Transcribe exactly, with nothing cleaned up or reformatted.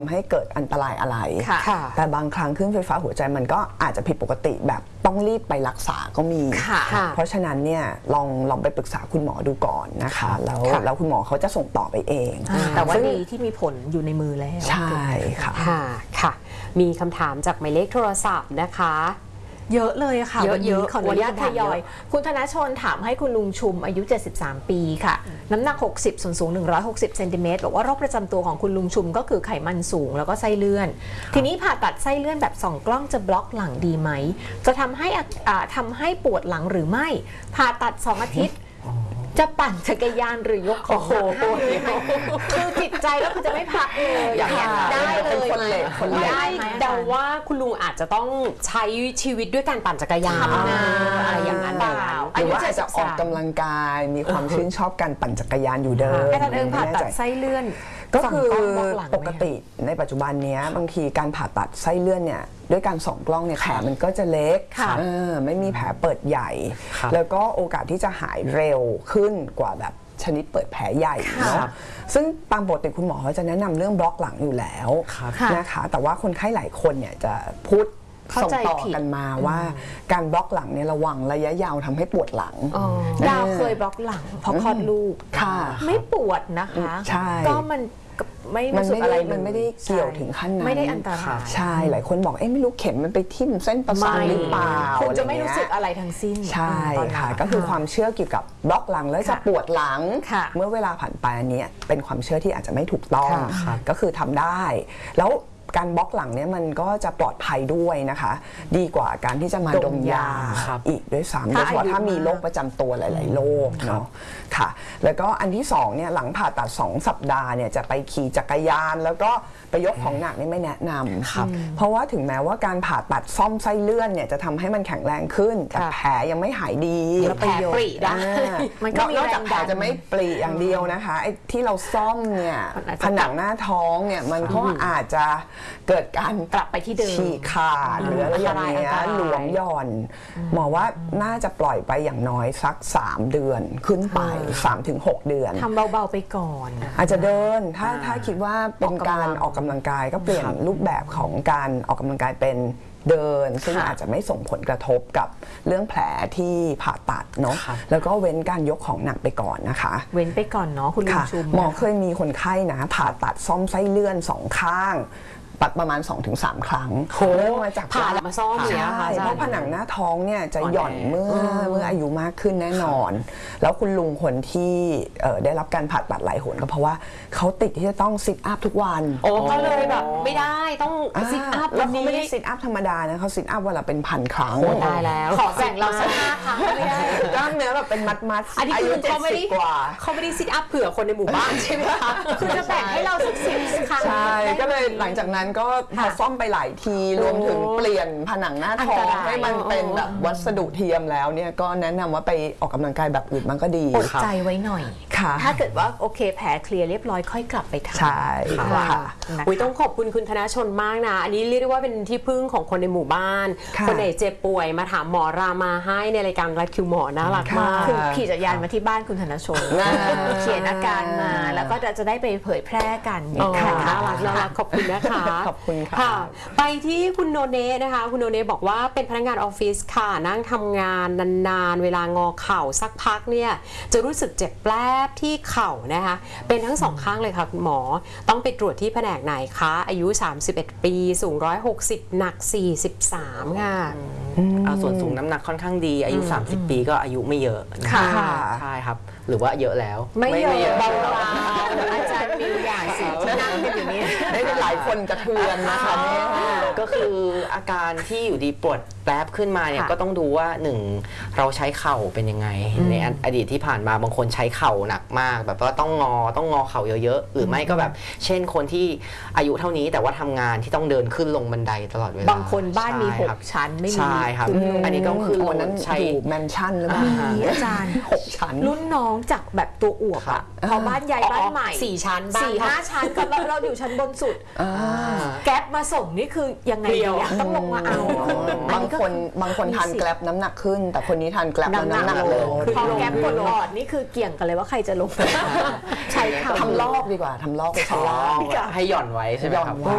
ให้เกิดอันตรายอะไรแต่บางครั้งคลื่นไฟฟ้าหัวใจมันก็อาจจะผิดปกติแบบต้องรีบไปรักษาก็มีเพราะฉะนั้นเนี่ยลองลองไปปรึกษาคุณหมอดูก่อนนะคะแล้วแล้วคุณหมอเขาจะส่งต่อไปเองแต่ว่าดีที่มีผลอยู่ในมือแล้วใช่ค่ะค่ะมีคำถามจากหมายเลขโทรศัพท์นะคะเยอะเลยค่ะเยอะๆขออนุญาตทยอยคุณธนชนถามให้คุณลุงชุมอายุเจ็ดสิบสามปีค่ะน้ำหนักหกสิบส่วนสูงหนึ่งร้อยหกสิบเซนติเมตรบอกว่าโรคประจำตัวของคุณลุงชุมก็คือไขมันสูงแล้วก็ไส้เลื่อนทีนี้ผ่าตัดไส้เลื่อนแบบส่องกล้องจะบล็อกหลังดีไหมจะทำให้ทำให้ปวดหลังหรือไม่ผ่าตัดสองอาทิตย์จะปั่นจักรยานหรือยกของคือจิตใจแล้วคือจะไม่พักเลยอย่างนี้ได้เลยคนเล็กคนเล็กได้เดาว่าคุณลุงอาจจะต้องใช้ชีวิตด้วยการปั่นจักรยานอะไรอย่างนั้นหรือว่าอาจจะออกกำลังกายมีความชื่นชอบการปั่นจักรยานอยู่เดิมอาจารย์เอิงผ่าตัดไส้เลื่อนก็คือปกติในปัจจุบันนี้บางทีการผ่าตัดไส้เลื่อนเนี่ยด้วยการส่องกล้องเนี่ยแผลมันก็จะเล็กไม่มีแผลเปิดใหญ่แล้วก็โอกาสที่จะหายเร็วขึ้นกว่าแบบชนิดเปิดแผลใหญ่เนาะซึ่งตามปกติคุณหมอเขาจะแนะนำเรื่องบล็อกหลังอยู่แล้วนะคะแต่ว่าคนไข้หลายคนเนี่ยจะพูดส่งต่อกันมาว่าการบล็อกหลังเนี่ยระวังระยะยาวทำให้ปวดหลังดาวเคยบล็อกหลังเพราะคลอดลูกไม่ปวดนะคะก็มันไม่รู้สึกอะไรมันไม่ได้เกี่ยวถึงขั้นนั้นไม่ได้อันตรายใช่หลายคนบอกเอ๊ะไม่รู้เข็มมันไปทิ่มเส้นประสาทหรือเปล่าคุณจะไม่รู้สึกอะไรทั้งสิ้นใช่ค่ะก็คือความเชื่อเกี่ยวกับบล็อกหลังแล้วจะปวดหลังเมื่อเวลาผ่านไปอันนี้เป็นความเชื่อที่อาจจะไม่ถูกต้องก็คือทำได้แล้วการบล็อกหลังเนี่ยมันก็จะปลอดภัยด้วยนะคะดีกว่าการที่จะมาดมยาอีกด้วยซ้ำโดยเฉพาะถ้ามีโรคประจำตัวหลายๆโรคเนาะค่ะแล้วก็อันที่สองเนี่ยหลังผ่าตัดสองสัปดาห์เนี่ยจะไปขี่จักรยานแล้วก็ไปยกของหนักนี่ไม่แนะนำครับเพราะว่าถึงแม้ว่าการผ่าตัดซ่อมไส้เลื่อนเนี่ยจะทำให้มันแข็งแรงขึ้นแต่แผลยังไม่หายดีแผลปริได้มันก็นอกจากแผลจะไม่ปริอย่างเดียวนะคะไอ้ที่เราซ่อมเนี่ยผนังหน้าท้องเนี่ยมันก็อาจจะเกิดการกลับไปที่เดิมฉีกขาดหรืออะไรอย่างเงี้ยหลวมหย่อนหมอว่าน่าจะปล่อยไปอย่างน้อยสักสามเดือนขึ้นไป สามถึงหก เดือนทำเบาๆไปก่อนอาจจะเดินถ้าถ้าคิดว่าเป็นการออกกำลังกายก็เปลี่ยนรูปแบบของการออกกำลังกายเป็นเดินซึ่งอาจจะไม่ส่งผลกระทบกับเรื่องแผลที่ผ่าตัดเนาะแล้วก็เว้นการยกของหนักไปก่อนนะคะเว้นไปก่อนเนาะคุณลุงชุมหมอเคยมีคนไข้นะผ่าตัดซ่อมไส้เลื่อนสองข้างประมาณ สองถึงสาม ครั้งเริ่มมาจากผ่ามาซ่อมเนี่ยค่ะเพราะผนังหน้าท้องเนี่ยจะหย่อนเมื่อเมื่ออายุมากขึ้นแน่นอนแล้วคุณลุงคนที่ได้รับการผ่าตัดหลายหนก็เพราะว่าเขาติดที่จะต้องซิทอัพทุกวันโอ้ก็เลยแบบไม่ได้ต้องซิทอัพแล้วเขาไม่ได้ซิทอัพธรรมดานะเขาซิทอัพวันละเป็นพันครั้งได้แล้วขอแบ่งเราสักห้าครั้งไม่ได้กล้ามเนื้อแบบเป็นมัดมัดอันนี้คือเขาไม่ได้เขาไม่ได้ซิทอัพเผื่อคนในหมู่บ้านใช่ไหมคะคือจะแบ่งให้เราสักสิบครั้งใช่ก็เลยหลังจากนั้นก็พอซ่อมไปหลายทีรวมถึงเปลี่ยนผนังหน้าท้องให้มันเป็นแบบวัสดุเทียมแล้วเนี่ยก็แนะนำว่าไปออกกำลังกายแบบอื่นมันก็ดีอดใจไว้หน่อยถ้าเกิดว่าโอเคแผลเคลียร์เรียบร้อยค่อยกลับไปทำใช่ค่ะอุ้ยต้องขอบคุณคุณธนชนมากนะอันนี้เรียกได้ว่าเป็นที่พึ่งของคนในหมู่บ้านคนไหนเจ็บป่วยมาถามหมอรามาให้ในรายการรัดคิวหมอน่ารักมากคือขี่จักรยานมาที่บ้านคุณธนชนเขียนอาการมาแล้วก็จะได้ไปเผยแพร่กันน่ารักน่ารักขอบคุณนะคะขอบคุณค่ะไปที่คุณโนเนะนะคะคุณโนเนะบอกว่าเป็นพนักงานออฟฟิศค่ะนั่งทำงานนานๆเวลางอเข่าสักพักเนี่ยจะรู้สึกเจ็บแปลบที่เข่านะคะเป็นทั้งสองข้างเลยค่ะคุณหมอต้องไปตรวจที่แผนกไหนคะอายุสามสิบเอ็ดปีสูงหนึ่งร้อยหกสิบหนักสี่สิบสามค่ะส่วนสูงน้ำหนักค่อนข้างดีอายุสามสิบปีก็อายุไม่เยอะค่ะใช่ครับหรือว่าเยอะแล้วไม่เยอะเบาๆอาจารย์มีอย่างสินั่งกันอยู่นี้ได้หลายคนกระเทือนนะคะเนี่ยก็คืออาการที่อยู่ดีปวดแป๊บขึ้นมาเนี่ยก็ต้องดูว่าหนึ่งเราใช้เข่าเป็นยังไงในอดีตที่ผ่านมาบางคนใช้เข่าหนักมากแบบว่าต้องงอต้องงอเข่าเยอะๆหรือไม่ก็แบบเช่นคนที่อายุเท่านี้แต่ว่าทำงานที่ต้องเดินขึ้นลงบันไดตลอดเวลาบางคนบ้านมีหกชั้นไม่มีใช่ครับอันนี้ต้องขึ้นลงนั้นใช้แมนชั่นหรือเปล่าอาจารย์หกชั้นรุ่นน้องจากแบบตัวอวบอะพอบ้านใหญ่บ้านใหม่สี่ชั้นสี่ห้าชั้นก็เราอยู่ชั้นบนสุดแก๊ปมาส่งนี่คือยังไงต้องลงมาเอาบางคนบางคนทานแกลบน้ำหนักขึ้นแต่คนนี้ทานแกลบน้ำหนักลงพอแก๊ปกดออดนี่คือเกี่ยงกันเลยว่าใครจะลงใช่ทำลอกดีกว่าทำลอกไปชั้นล่างให้หย่อนไว้ใช่ไหมครับ